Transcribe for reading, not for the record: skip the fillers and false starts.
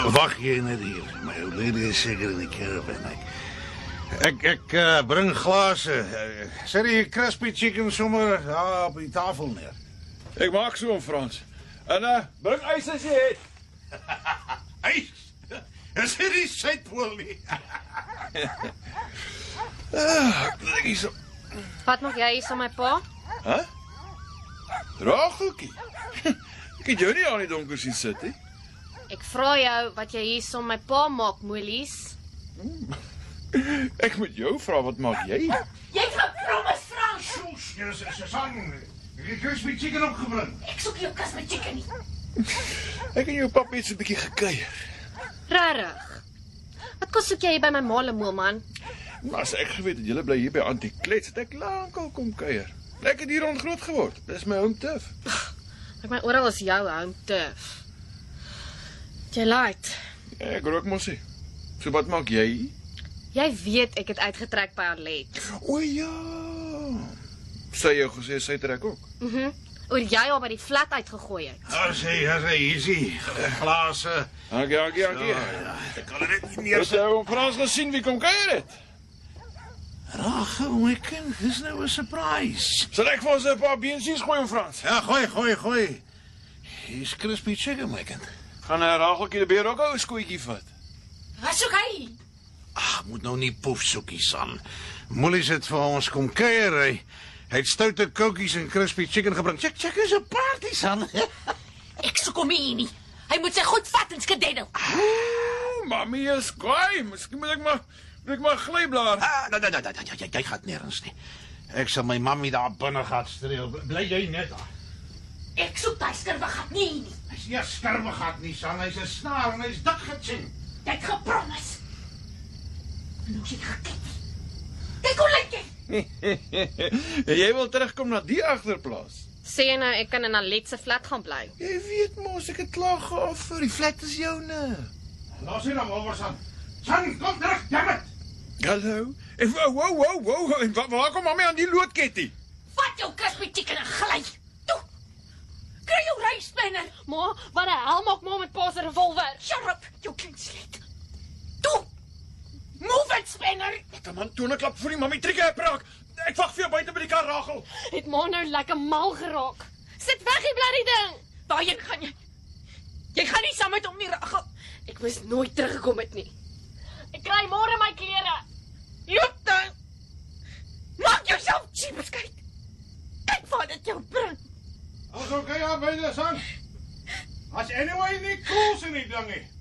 Wacht jy net hier. My ou lady is seker in die caravan. Ek bring glase. Sit die crispy chicken sommer daar op die tafel neer. Ek maak so, Frans. En bring ys as jy het. Ys? Is dit die Suidpool nie? Ek is so... Wat maak jy hier so my pa? Huh? Rageltjie. Ek het jou nie aan die donker sien sit, hè? Ek vra jou wat jy hier so my pa maak, Molies. Ek moet jou vra, wat maak jy? Jy gepromis, Frans. Soos, jy is Susan. Ek het crispy chicken opgebring. Ek soek jou kus met chicken nie. Ek en jou pap het so 'n bietjie gekuier. Rarig. Wat kos soek jy hier by my ma Lemoe, man? Maar as ek geweet het julle bly hier by Auntie Klets, het ek lankal kom kuier. Ek het hier rond groot geword. Dis my home turf. Ek my oral is jou home turf. Jy light. Ek rook mos nie. So wat maak jy? Jy weet ek het uitgetrek by Arlet. O ja. Sy jou gesê sy trek ook. Oor jy al by die flat uitgegooi het. As hy, easy. Glase. Dankie. Ek kan dit nie Jy meer het ou Frans gesien wie kom kuier het. Rachel, my kind, dis nou 'n surprise. Sal ek vir ons 'n paar beensies gooi, Frans? Ja, gooi. Hier's crispy chicken, my kind. Gaan Rageltjie die beer ook 'n ou skootjie vat. Wat soek hy? Ag, moet nou nie poef soekies aan. Mollies het vir ons kom kuier. Hy het stoute kokies en crispy chicken gebring. Check is 'n party, son. Ek soek hom nie. Hy moet sy goed vat en skedaddel. Mami is kwaai. Miskien moet ek maar glyblaar. Jy gaan nêrens nie. Ek sal my mammy daar binne gaan streel. Bly jy net daar. Ek soek daai skurwegat nie. Hy's nie 'n skurwegat nie, son. Hy's 'n snaar en hy's dik getsing. Jy het gepromis. En nou sê jy gekyk. Kyk hoe lyk jy. Jy wil terugkom na die agterplaas. Sê jy nou ek kan in Arlet se flat gaan bly? Jy weet mos ek het klaar geoffer. Die flat is joune. Los hier nou oor, son. Son, kom terug, dammit. Hallo. Wow. En waar kom mami aan die loodketting? Vat jou crispy chicken en gly. Toe. Kry jou ryspenner. Ma, wat die hel maak ma met pa se revolver? Shut up, jou kind slet. Toe. Move it, spanner. Wat 'n man toe 'n klap vir die mami triekie uitbraak. Ek wag vir jou buite by die kar, Rachel. Het ma nou lekker mal geraak. Sit weg die bloody ding. Waarheen gaan jy? Jy gaan nie saam met hom nie, Rachel. Ek moes nooit teruggekom het nie. Ek kry môre my klere. Loop dan. Maak jouself cheap beskryf. Kyk waar dit jou bring. Ons okay, ja, byne, son. As anyway nie cool in die dingie.